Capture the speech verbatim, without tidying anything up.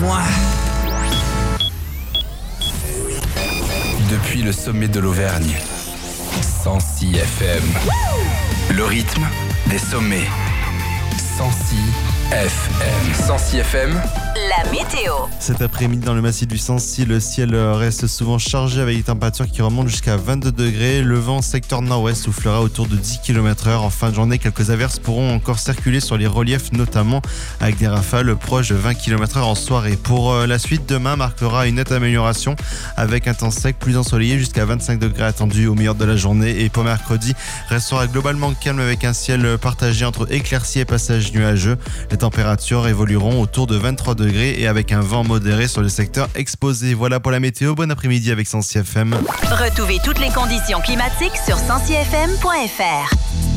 moi. Depuis le sommet de l'Auvergne, cent six F M. Le rythme des sommets. cent six F M. cent six F M. La météo. Cet après-midi dans le massif du Sancy, le ciel reste souvent chargé avec des températures qui remontent jusqu'à vingt-deux degrés. Le vent secteur nord-ouest soufflera autour de dix kilomètres heure. En fin de journée, quelques averses pourront encore circuler sur les reliefs, notamment avec des rafales proches de vingt kilomètres heure en soirée. Pour la suite, demain marquera une nette amélioration avec un temps sec, plus ensoleillé, jusqu'à vingt-cinq degrés attendus au meilleur de la journée. Et pour mercredi, restera globalement calme avec un ciel partagé entre éclaircies et passages nuageux. Les températures évolueront autour de vingt-trois degrés et avec un vent modéré sur le secteur exposé. Voilà pour la météo. Bon après-midi avec cent six F M. Retrouvez toutes les conditions climatiques sur cent six F M point F R.